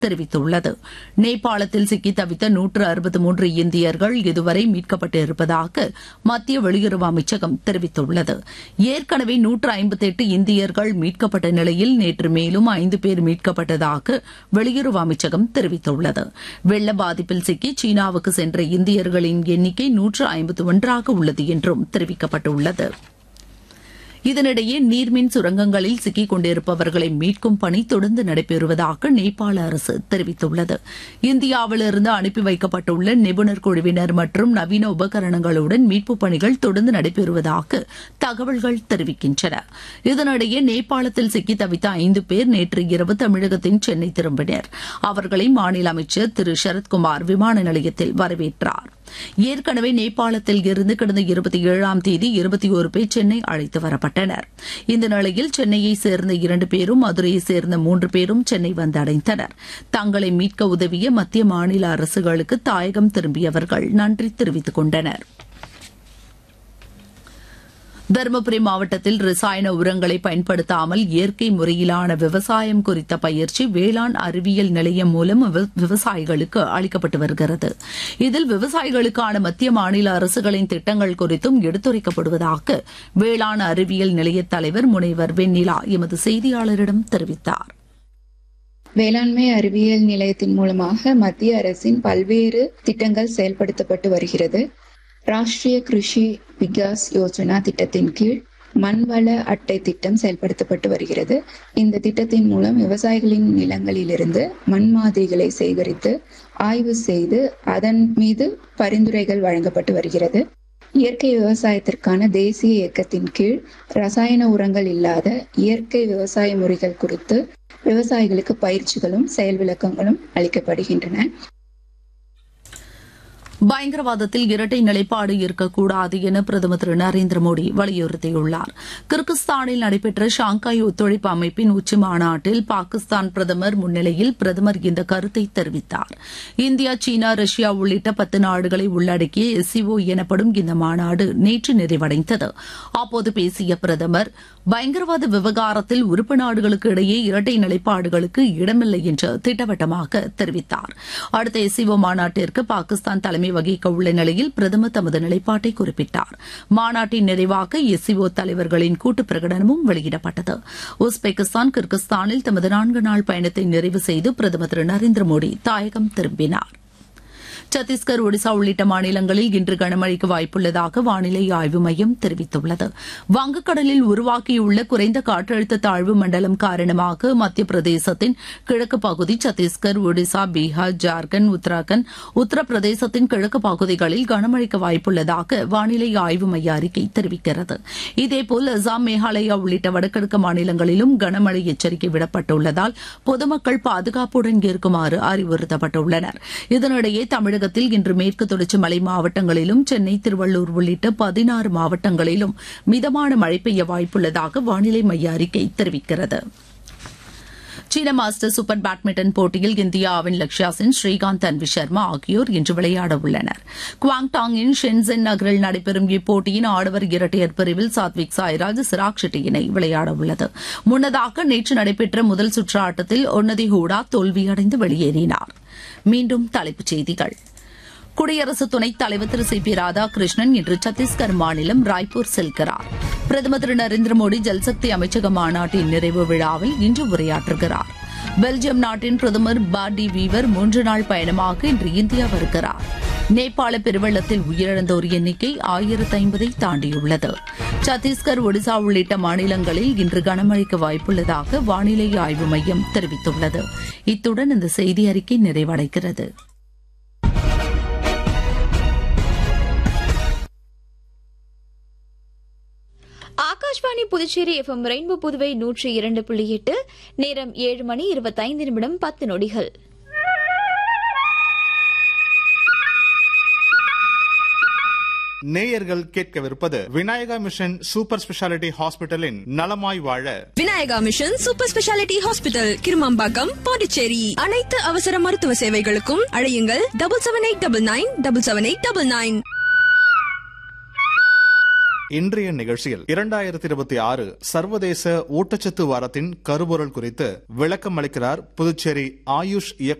தெரிவித்துள்ளது. நேபாளத்தில் சிக்கி தவித்த 163 இந்தியர்கள் இதுவரை மீட்கப்பட்டிருப்பதாக மத்திய வெளியுறவு அமைச்சகம் தெரிவித்துள்ளது. ஏற்கனவே 158 இந்தியர்கள் மீட்கப்பட்ட நிலையில் நேற்று மேலும் 5 பேர் மீட்கப்பட்டதாக வெளியுறவு அமைச்சகம் தெரிவித்துள்ளது. வெள்ள பாதிப்பில் சிக்கி சீனாவுக்கு சென்ற இந்தியர்களின் எண்ணிக்கை 151 உள்ளது என்றும் தெரிவிக்கப்பட்டுள்ளது. இதனிடையே நீர்மின் சுரங்கங்களில் சிக்கிக் கொண்டிருப்பவர்களை மீட்கும் பணி தொடர்ந்து நடைபெறுவதாக நேபாள அரசு தெரிவித்துள்ளது. இந்தியாவிலிருந்து அனுப்பி வைக்கப்பட்டுள்ள நிபுணர் குழுவினர் மற்றும் நவீன உபகரணங்களுடன் மீட்புப் பணிகள் தொடர்ந்து நடைபெறுவதாக தகவல்கள் தெரிவிக்கின்றன. இதனிடையே நேபாளத்தில் சிக்கி தவித்த 5 பேர் நேற்று இரவு தமிழகத்தின் சென்னை திரும்பினர். அவர்களை மாநில அமைச்சர் திரு சரத்குமார் விமான நிலையத்தில் வரவேற்றார். ஏற்கனவே நேபாளத்தில் இருந்து கடந்த 27ஆம் தேதி 21 பேர் சென்னை அழைத்து வரப்பட்டனர். இந்த நிலையில் சென்னையை சேர்ந்த 2 பேரும் மதுரையை சேர்ந்த 3 பேரும் சென்னை வந்தடைந்தனர். தங்களை மீட்க உதவிய மத்திய மாநில அரசுகளுக்கு தாயகம் திரும்பியவர்கள் நன்றி தெரிவித்துக் கொண்டனர். தருமபுரி மாவட்டத்தில் ரசாயன உரங்களை பயன்படுத்தாமல் இயற்கை முறையிலான விவசாயம் குறித்த பயிற்சி வேளாண் அறிவியல் நிலையம் மூலம் விவசாயிகளுக்கு அளிக்கப்பட்டு வருகிறது. இதில் விவசாயிகளுக்கான மத்திய மாநில அரசுகளின் திட்டங்கள் குறித்தும் எடுத்துரைக்கப்படுவதாக வேளாண் அறிவியல் நிலைய தலைவர் முனைவர் வெண்ணிலா எமது செய்தியாளரிடம் தெரிவித்தார். வேளாண்மை அறிவியல் நிலையத்தின் மூலமாக மத்திய அரசின் பல்வேறு திட்டங்கள் செயல்படுத்தப்பட்டு வருகிறது. ராஷ்டிரிய கிருஷி விகாஸ் யோஜனா திட்டத்தின் கீழ் மண்வள அட்டை திட்டம் செயல்படுத்தப்பட்டு வருகிறது. இந்த திட்டத்தின் மூலம் விவசாயிகளின் நிலங்களிலிருந்து மண் மாதிரிகளை சேகரித்து ஆய்வு செய்து அதன் மீது பரிந்துரைகள் வழங்கப்பட்டு வருகிறது. இயற்கை விவசாயத்திற்கான தேசிய இயக்கத்தின் கீழ் ரசாயன உரங்கள் இல்லாத இயற்கை விவசாய முறைகள் குறித்து விவசாயிகளுக்கு பயிற்சிகளும் செயல் விளக்கங்களும் அளிக்கப்படுகின்றன. பயங்கரவாதத்தில் இரட்டை நிலைப்பாடு இருக்கக்கூடாது என பிரதமர் திரு நரேந்திர மோடி வலியுறுத்தியுள்ளார். கிர்கிஸ்தானில் நடைபெற்ற ஷாங்காய் ஒத்துழைப்பு அமைப்பின் உச்சி மாநாட்டில் பாகிஸ்தான் பிரதமர் முன்னிலையில் பிரதமர் இந்த கருத்தை தெரிவித்தார். இந்தியா, சீனா, ரஷ்யா உள்ளிட்ட 10 நாடுகளை உள்ளடக்கிய SCO எனப்படும் இந்த மாநாடு நேற்று நிறைவடைந்தது. அப்போது பேசிய பிரதமர், பயங்கரவாத விவகாரத்தில் உறுப்பு நாடுகளுக்கு இடையே இரட்டை நிலைப்பாடுகளுக்கு இடமில்லை என்று திட்டவட்டமாக தெரிவித்தார். அடுத்த SCO மாநாட்டிற்கு பாகிஸ்தான் தலைமை வகிக்க உள்ள நிலையில் பிரதமர் தமது நிலைப்பாட்டை குறிப்பிட்டார். மாநாட்டின் நிறைவாக SCO தலைவர்களின் கூட்டு பிரகடனமும் வெளியிடப்பட்டது. உஸ்பெகிஸ்தான், கிர்கிஸ்தானில் தமது 4 நாள் பயணத்தை நிறைவு செய்து பிரதமர் திரு நரேந்திர மோடி தாயகம் திரும்பினார். சத்தீஸ்கர், ஒடிசா உள்ளிட்ட மாநிலங்களில் இன்று கனமழைக்கு வாய்ப்புள்ளதாக வானிலை ஆய்வு மையம் தெரிவித்துள்ளது. வங்கக்கடலில் உருவாக்கியுள்ள குறைந்த காற்றழுத்த தாழ்வு மண்டலம் காரணமாக மத்திய பிரதேசத்தின் கிழக்கு பகுதி, சத்தீஸ்கர், ஒடிசா, பீகார், ஜார்க்கண்ட், உத்தராகண்ட், உத்தரப்பிரதேசத்தின் கிழக்கு பகுதிகளில் கனமழைக்கு வாய்ப்புள்ளதாக வானிலை ஆய்வு மைய அறிக்கை தெரிவிக்கிறது. இதேபோல் அசாம், மேகாலயா உள்ளிட்ட வடகிழக்கு மாநிலங்களிலும் கனமழை எச்சரிக்கை விடப்பட்டுள்ளதால் பொதுமக்கள் பாதுகாப்புடன் இருக்குமாறு அறிவுறுத்தப்பட்டுள்ளனர். இதனிடையே தமிழகத்தில் இன்று மேற்கு தொடர்ச்சி மலை மாவட்டங்களிலும் சென்னை, திருவள்ளூர் உள்ளிட்ட 16 மாவட்டங்களிலும் மிதமான மழை பெய்ய வாய்ப்புள்ளதாக வானிலை மைய அறிக்கை தெரிவிக்கிறது. சீன மாஸ்டர் சூப்பர் பேட்மிண்டன் போட்டியில் இந்தியாவின் லக்ஷயா சென், ஸ்ரீகாந்த், தன்வி சர்மா ஆகியோர் இன்று விளையாட உள்ளனர். குவாங்டாங்கின் ஷென்சென் நகரில் நடைபெறும் இப்போட்டியின் ஆடவர் இரட்டையர் பிரிவில் சாத்விக் சாய்ராஜ், சிராக் ஷெட்டி இணை விளையாட உள்ளது. முன்னதாக நேற்று நடைபெற்ற முதல் சுற்று ஆட்டத்தில் உன்னதி ஹூடா தோல்வியடைந்து வெளியேறினார். மீண்டும் தலைப்புச் செய்திகள். குடியரசு துணைத் தலைவர் திரு CP ராதாகிருஷ்ணன் இன்று சத்தீஸ்கர் மாநிலம் ராய்ப்பூர் செல்கிறார். பிரதமர் திரு நரேந்திர மோடி ஜல்சக்தி அமைச்சக மாநாட்டின் நிறைவு விழாவில் இன்று உரையாற்றுகிறார். பெல்ஜியம் நாட்டின் பிரதமர் பார்டி வீவர் 3 நாள் பயணமாக இன்று இந்தியா வருகிறார். நேபாள பெருவெள்ளத்தில் உயிரிழந்தோர் எண்ணிக்கை 1050 தாண்டியுள்ளது. சத்தீஸ்கர், ஒடிசா உள்ளிட்ட மாநிலங்களில் இன்று கனமழைக்கு வாய்ப்புள்ளதாக வானிலை ஆய்வு மையம் தெரிவித்துள்ளது. இத்துடன் இந்த செய்தி அறிக்கை நிறைவடைகிறது. Akashvani Puducherry FM rainbow Puduvai 102.8. நேரம் 7 மணி 25 நிமிடம் 10 நொடிகள். நேயர்கள் கேட்கவிருப்பது விநாயகா மிஷன் சூப்பர் ஸ்பெஷாலிட்டி ஹாஸ்பிட்டலின் நலமாய் வாழ. Vinayaka mission super speciality hospital, Kirumampakkam, Pondicherry. அனைத்து அவசர மருத்துவ சேவைகளுக்கும் அழையுங்கள் 7789977899. இன்றைய நிகழ்ச்சியில் 2026 சர்வதேச ஊட்டச்சத்து வாரத்தின் கருப்பொருள் குறித்து விளக்கம் அளிக்கிறார் புதுச்சேரி ஆயுஷ்